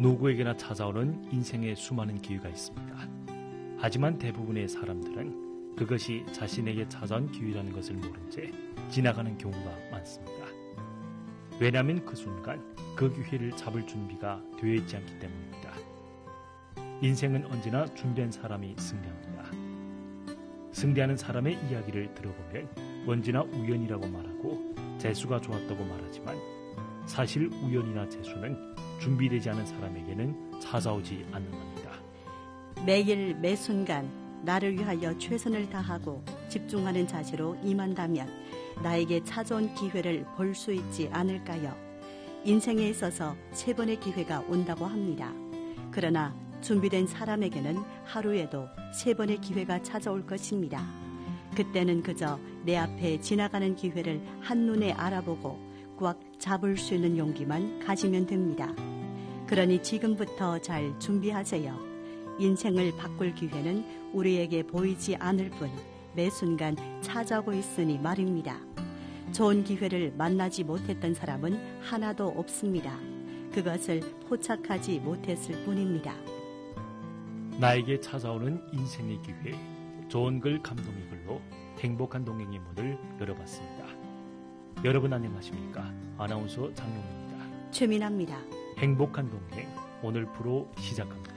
누구에게나 찾아오는 인생의 수많은 기회가 있습니다. 하지만 대부분의 사람들은 그것이 자신에게 찾아온 기회라는 것을 모른 채 지나가는 경우가 많습니다. 왜냐하면 그 순간 그 기회를 잡을 준비가 되어 있지 않기 때문입니다. 인생은 언제나 준비한 사람이 승리합니다. 승리하는 사람의 이야기를 들어보면 언제나 우연이라고 말하고 재수가 좋았다고 말하지만 사실 우연이나 재수는 준비되지 않은 사람에게는 찾아오지 않는 겁니다. 매일 매 순간 나를 위하여 최선을 다하고 집중하는 자세로 임한다면 나에게 찾아온 기회를 볼 수 있지 않을까요? 인생에 있어서 3번의 기회가 온다고 합니다. 그러나 준비된 사람에게는 하루에도 3번의 기회가 찾아올 것입니다. 그때는 그저 내 앞에 지나가는 기회를 한눈에 알아보고 꽉 잡을 수 있는 용기만 가지면 됩니다. 그러니 지금부터 잘 준비하세요. 인생을 바꿀 기회는 우리에게 보이지 않을 뿐 매 순간 찾아오고 있으니 말입니다. 좋은 기회를 만나지 못했던 사람은 하나도 없습니다. 그것을 포착하지 못했을 뿐입니다. 나에게 찾아오는 인생의 기회, 좋은 글 감동의 글로 행복한 동행의 문을 열어봤습니다. 여러분 안녕하십니까? 아나운서 장용입니다. 최민아입니다. 행복한 동행, 오늘 프로 시작합니다.